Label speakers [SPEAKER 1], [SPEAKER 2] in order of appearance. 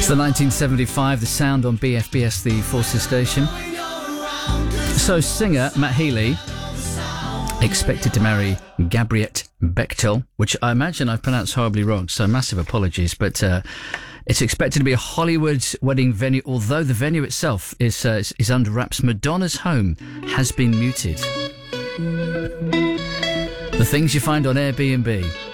[SPEAKER 1] It's the 1975, The Sound on BFBS, the Forces station. So singer Matt Healy expected to marry Gabriette Bechtel, which I imagine I've pronounced horribly wrong, so massive apologies, but it's expected to be a Hollywood wedding venue, although the venue itself is under wraps. Madonna's home has been muted. The things you find on Airbnb.